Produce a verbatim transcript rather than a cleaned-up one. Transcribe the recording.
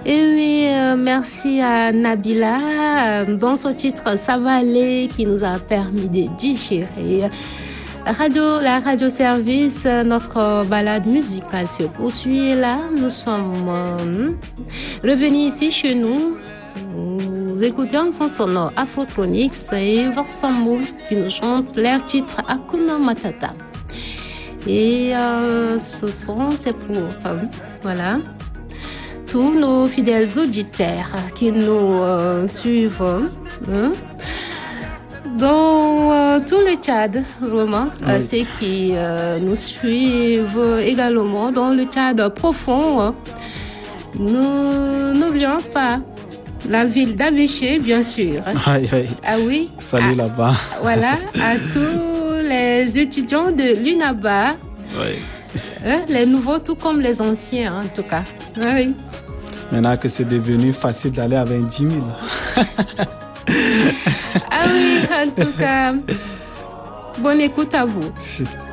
Et oui, euh, merci à Nabila euh, dans son titre Ça va aller qui nous a permis de digérer. Radio, la radio-service, notre balade musicale se poursuit. Et là, nous sommes euh, revenus ici chez nous. Nous écoutons en fond sonore Afrotronics et Vorsamou qui nous chante leur titre Hakuna Matata. Et euh, ce son, c'est pour euh, voilà, tous nos fidèles auditeurs qui nous euh, suivent hein, dans euh, tout le Tchad, vraiment, oui. euh, ceux qui euh, nous suivent également dans le Tchad profond. Hein. Nous n'oublions pas la ville d'Abéché, bien sûr. Aïe, aïe. Ah oui. Salut à, là-bas. Voilà, à tous les étudiants de l'U N A B A. Oui. Hein, les nouveaux, tout comme les anciens, en tout cas. Oui. Maintenant que c'est devenu facile d'aller avec dix mille. Ah oui, en tout cas, bonne écoute à vous.